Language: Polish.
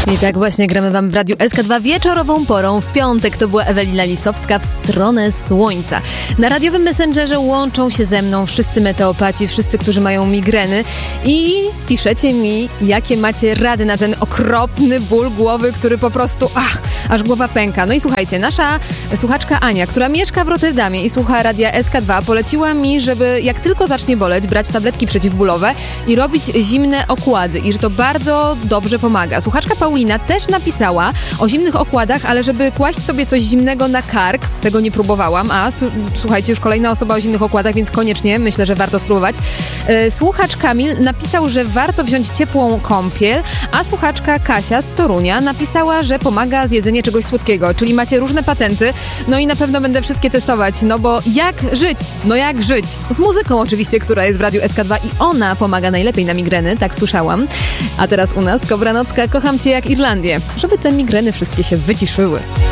I tak właśnie gramy wam w Radiu SK2 wieczorową porą. W piątek to była Ewelina Lisowska, W stronę słońca. Na radiowym Messengerze łączą się ze mną wszyscy meteopaci, wszyscy, którzy mają migreny i piszecie mi, jakie macie rady na ten okropny ból głowy, który po prostu, aż głowa pęka. No i słuchajcie, nasza słuchaczka Ania, która mieszka w Rotterdamie i słucha Radia SK2, poleciła mi, żeby jak tylko zacznie boleć, brać tabletki przeciwbólowe i robić zimne okłady i że to bardzo dobrze pomaga. Słuchaczka Paulina też napisała o zimnych okładach, ale żeby kłaść sobie coś zimnego na kark, tego nie próbowałam, słuchajcie, już kolejna osoba o zimnych okładach, więc koniecznie myślę, że warto spróbować. Słuchacz Kamil napisał, że warto wziąć ciepłą kąpiel, a słuchaczka Kasia z Torunia napisała, że pomaga zjedzenie czegoś słodkiego, czyli macie różne patenty, no i na pewno będę wszystkie testować, no bo jak żyć? No jak żyć? Z muzyką oczywiście, która jest w Radiu SK2 i ona pomaga najlepiej na migreny, tak słyszałam. A teraz u nas Kobra Nocka, Kocham Cię jak Irlandię, żeby te migreny wszystkie się wyciszyły.